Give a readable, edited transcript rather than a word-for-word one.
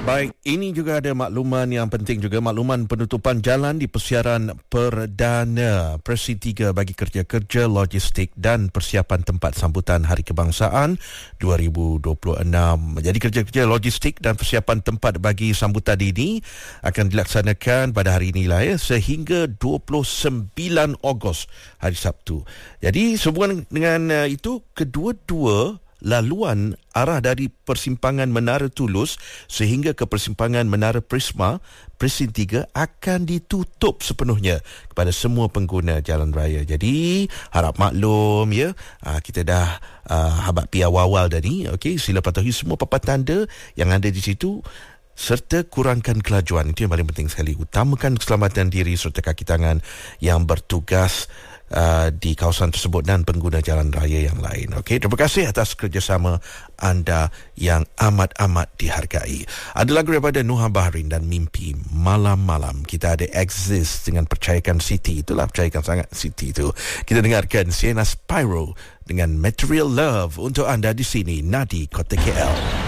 Baik, ini juga ada makluman yang penting juga, makluman penutupan jalan di persiaran perdana Presiden 3 bagi kerja-kerja logistik dan persiapan tempat sambutan Hari Kebangsaan 2026. Jadi kerja-kerja logistik dan persiapan tempat bagi sambutan ini akan dilaksanakan pada hari inilah sehingga 29 Ogos hari Sabtu. Jadi sehubungan dengan itu, kedua-dua laluan arah dari persimpangan Menara Tulus sehingga ke persimpangan Menara Prisma Presiden 3 akan ditutup sepenuhnya kepada semua pengguna jalan raya. Jadi harap maklum kita dah habaq pi awal-awal tadi. Okey, sila patuhi semua papan tanda yang ada di situ serta kurangkan kelajuan. Itu yang paling penting sekali. Utamakan keselamatan diri serta kaki tangan yang bertugas di kawasan tersebut dan pengguna jalan raya yang lain. Okey, terima kasih atas kerjasama anda yang amat-amat dihargai. Ada lagu daripada Nuha Bahrin dan Mimpi Malam-Malam. Kita ada Exist dengan Percayakan City. Itulah, percayakan sangat City itu. Kita dengarkan Sienna Spyro dengan Material Love untuk anda di sini, Nadi, Kota KL.